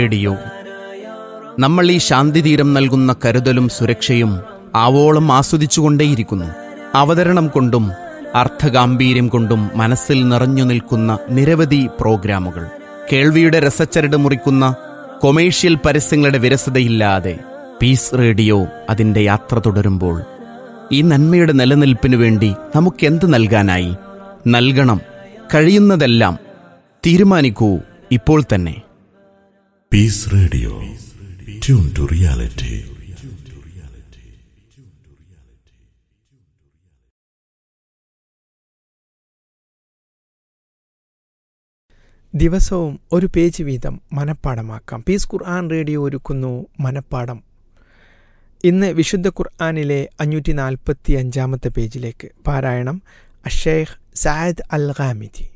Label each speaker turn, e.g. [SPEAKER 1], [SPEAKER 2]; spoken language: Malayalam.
[SPEAKER 1] റേഡിയോ. നമ്മൾ ഈ ശാന്തിതീരം നൽകുന്ന കരുതലും സുരക്ഷയും ആവോളം ആസ്വദിച്ചുകൊണ്ടേയിരിക്കുന്നു. അവതരണം കൊണ്ടും അർത്ഥഗാംഭീര്യം കൊണ്ടും മനസ്സിൽ നിറഞ്ഞു നിൽക്കുന്ന നിരവധി പ്രോഗ്രാമുകൾ, കേൾവിയുടെ രസച്ചരട് മുറിക്കുന്ന കൊമേഴ്ഷ്യൽ പരസ്യങ്ങളുടെ വിരസതയില്ലാതെ പീസ് റേഡിയോ അതിൻ്റെ യാത്ര തുടരുമ്പോൾ ഈ നന്മയുടെ നിലനിൽപ്പിനു വേണ്ടി നമുക്കെന്ത് നൽകാനായി? നൽകണം, കഴിയുന്നതെല്ലാം. തീരുമാനിക്കൂ ഇപ്പോൾ തന്നെ.
[SPEAKER 2] Piece radio, tune to reality.
[SPEAKER 3] ദിവസവും ഒരു പേജ് വീതം മനഃപ്പാടമാക്കാം. പീസ് ഖുർആൻ റേഡിയോ ഒരുക്കുന്നു മനഃപ്പാടം. ഇന്ന് വിശുദ്ധ ഖുർആനിലെ 545 പേജിലേക്ക്. പാരായണം അഷേഖ് സഅദ് അൽ ഗാമിദി.